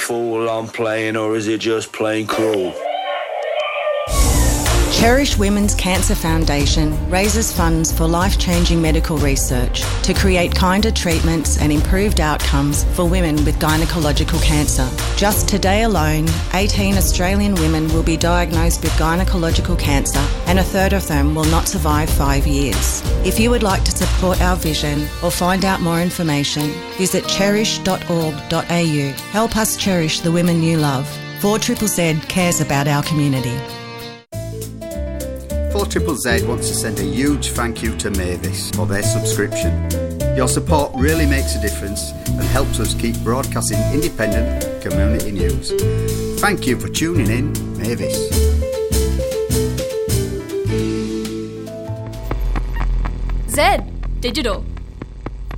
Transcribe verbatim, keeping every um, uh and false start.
fool I'm playing, or is it just plain cruel? Cherish Women's Cancer Foundation raises funds for life-changing medical research to create kinder treatments and improved outcomes for women with gynecological cancer. Just today alone, eighteen Australian women will be diagnosed with gynecological cancer, and a third of them will not survive five years. If you would like to support our vision or find out more information, visit cherish dot org dot a u. Help us cherish the women you love. four Z Z Z cares about our community. four Z Z Z wants to send a huge thank you to Mavis for their subscription. Your support really makes a difference and helps us keep broadcasting independent community news. Thank you for tuning in, Mavis. Z, digital.